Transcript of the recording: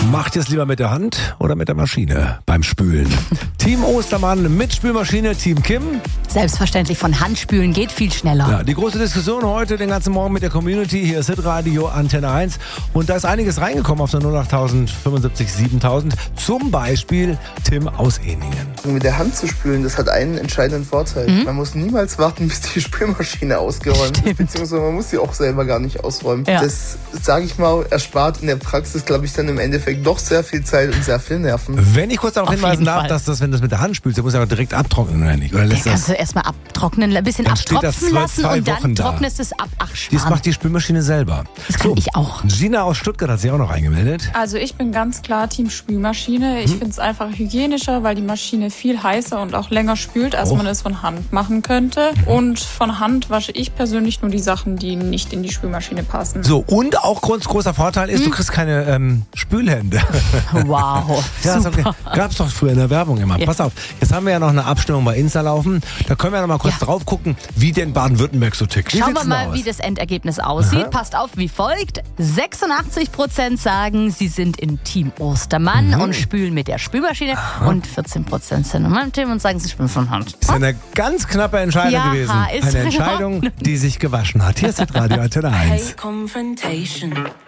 Macht ihr es lieber mit der Hand oder mit der Maschine beim Spülen? Team Ostermann mit Spülmaschine, Team Kim. Selbstverständlich, von Hand spülen geht viel schneller. Ja, die große Diskussion heute den ganzen Morgen mit der Community. Hier ist Hitradio Antenne 1. Und da ist einiges reingekommen auf der 08000 75 7000. Zum Beispiel Tim aus Ehningen. Mit der Hand zu spülen, das hat einen entscheidenden Vorteil. Man muss niemals warten, bis die Spülmaschine ausgeräumt ist. Beziehungsweise man muss sie auch selber gar nicht ausräumen. Ja. Das, sage ich mal, erspart in der Praxis, glaube ich, dann im Endeffekt doch sehr viel Zeit und sehr viel Nerven. Wenn ich kurz darauf Auf hinweisen jeden darf, Fall. dass das, wenn du das mit der Hand spülst, dann muss ja auch direkt abtrocknen, oder nicht? Oder Das lässt das? kannst du erstmal abtrocknen, ein bisschen Dann steht das abtropfen lassen 2 und dann Wochen da. trocknest es ab. Ach, Das Schmarrn. macht die Spülmaschine selber. Das kann ich auch. Gina aus Stuttgart hat sich auch noch eingemeldet. Also ich bin ganz klar Team Spülmaschine. Ich finde es einfach hygienischer, weil die Maschine viel heißer und auch länger spült, als man es von Hand machen könnte. Und von Hand wasche ich persönlich nur die Sachen, die nicht in die Spülmaschine passen. So, und auch großer Vorteil ist, du kriegst keine Spülhände. Wow. Ja, Super. gab's doch früher in der Werbung immer. Ja. Pass auf, jetzt haben wir ja noch eine Abstimmung bei Insta laufen. Da können wir ja noch mal kurz drauf gucken, wie denn Baden-Württemberg so tickt. Wie Schauen sieht's wir mal, denn aus? wie das Endergebnis aussieht. Aha. Passt auf, wie folgt. 86% sagen, sie sind in Team Ostermann und spülen mit der Spülmaschine. Und 14% sind in meinem Team und sagen, sie spülen von Hand. Das ist eine ganz knappe Entscheidung Ja, gewesen. ist Eine in Entscheidung, Ordnung. die sich gewaschen hat. Hier ist Radio Antenne 1. Confrontation.